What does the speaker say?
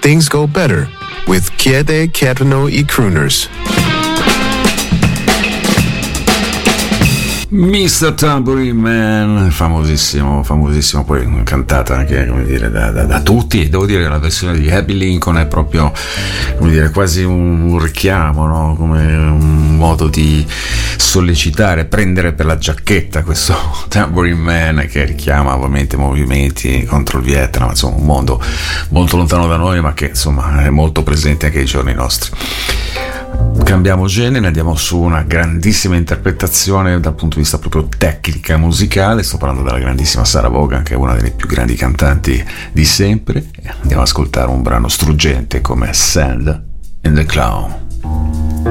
things go better with Chiede Chiedono I Crooners. Mr. Tambourine Man, famosissimo, poi cantata anche, come dire, da tutti, e devo dire che la versione di Abby Lincoln è proprio, come dire, quasi un richiamo, no? Come un modo di sollecitare, prendere per la giacchetta questo Tambourine Man, che richiama ovviamente movimenti contro il Vietnam, insomma un mondo molto lontano da noi, ma che insomma è molto presente anche ai giorni nostri. Cambiamo genere, andiamo su una grandissima interpretazione dal punto di vista proprio tecnica musicale. Sto parlando della grandissima Sarah Vaughan, che è una delle più grandi cantanti di sempre. Andiamo ad ascoltare un brano struggente come Sand in the Clown.